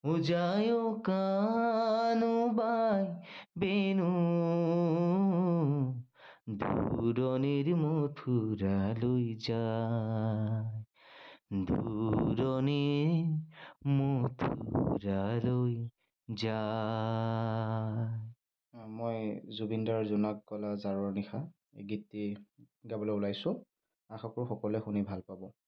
উজায় কানো by Benu দূৰণিৰ মথুৰালৈ যায়, দূৰণিৰ মথুৰালৈ যায়। মই জুবিনদাৰ জোনাক গলা জাৰৰ নিশা এই গীতটি গাবলৈ ওলাইছোঁ। আশা কৰোঁ সকলোৱে শুনি ভাল পাব।